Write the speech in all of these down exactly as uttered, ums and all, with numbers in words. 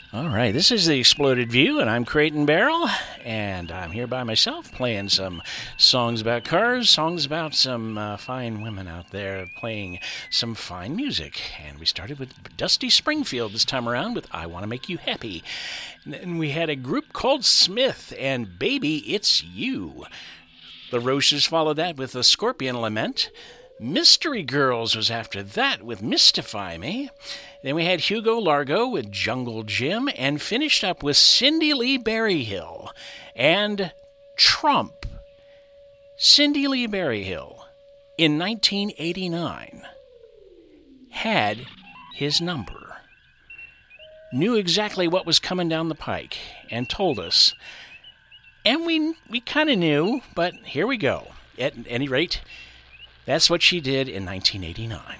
All right, this is the Exploded View, and I'm Creighton Barrel, and I'm here by myself playing some songs about cars, songs about some uh, fine women out there playing some fine music. And we started with Dusty Springfield this time around with I Want to Make You Happy. And then we had a group called Smith and Baby, It's You. The Roches followed that with the Scorpion Lament. Mystery Girls was after that with Mystify Me. Then we had Hugo Largo with Jungle Jim, and finished up with Cindy Lee Berryhill and Trump. Cindy Lee Berryhill, in nineteen eighty-nine, had his number, knew exactly what was coming down the pike, and told us. And we, we kind of knew, but here we go. At any rate, that's what she did in nineteen eighty-nine.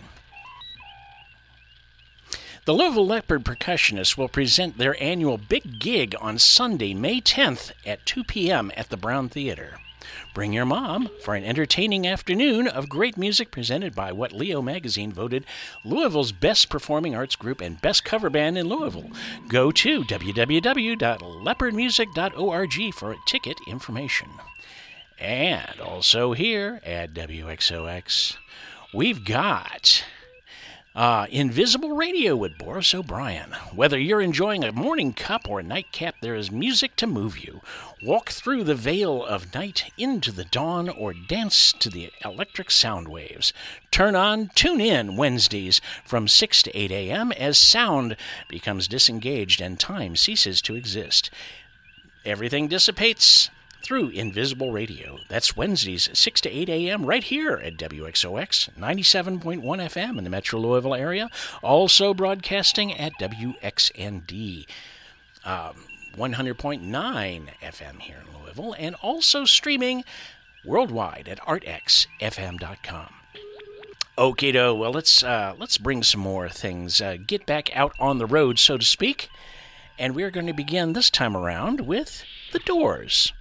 The Louisville Leopard Percussionists will present their annual big gig on Sunday, May tenth at two p.m. at the Brown Theater. Bring your mom for an entertaining afternoon of great music presented by what Leo Magazine voted Louisville's best performing arts group and best cover band in Louisville. Go to w w w dot leopard music dot org for ticket information. And also here at W X O X, we've got uh, Invisible Radio with Boris O'Brien. Whether you're enjoying a morning cup or a nightcap, there is music to move you. Walk through the veil of night into the dawn or dance to the electric sound waves. Turn on, tune in Wednesdays from six to eight a.m. as sound becomes disengaged and time ceases to exist. Everything dissipates through Invisible Radio. That's Wednesdays, six to eight a.m. right here at W X O X, ninety-seven point one F M in the Metro Louisville area. Also broadcasting at W X N D, um, one hundred point nine F M here in Louisville, and also streaming worldwide at art x f m dot com. Okay, do well, let's uh, let's bring some more things. Uh, get back out on the road, so to speak. And we're going to begin this time around with The Doors.